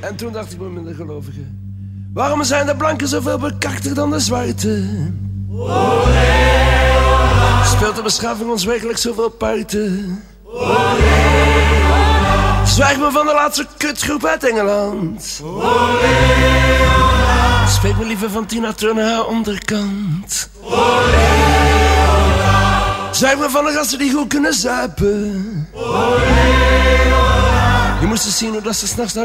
En toen dacht ik bij minder gelovigen: waarom zijn de blanken zoveel bekakter dan de zwarte? Speelt de beschaving ons werkelijk zoveel parten? Zwijg me van de laatste kutgroep uit Engeland. Spreek me liever van Tina Turner haar onderkant. Zwijg me van de gasten die goed kunnen zuipen. Je moest eens zien hoe dat ze 's nachts naar